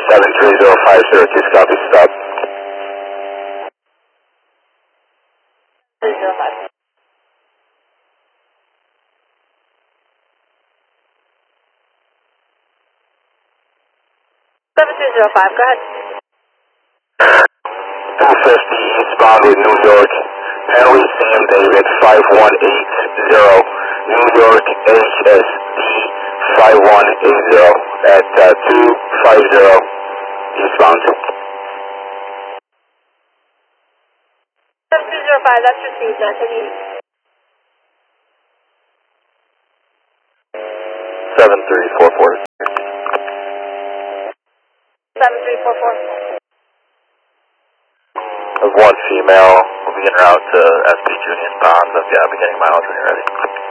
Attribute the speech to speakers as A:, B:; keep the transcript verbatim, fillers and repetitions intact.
A: seven three zero five zero two, copy, stop.
B: three zero five. seven three zero five, go ahead.
A: two fifty eastbound with New York, Henry Sam David five one eight zero, New York H S D five one eight zero at uh, two fifty eastbound.
B: seven two zero five, that's received, uh, take it easy.
A: seven three four four.
B: seven three four four.
A: Of one female, we'll be en route to S P Junior Ponds, F B I beginning miles when you're ready.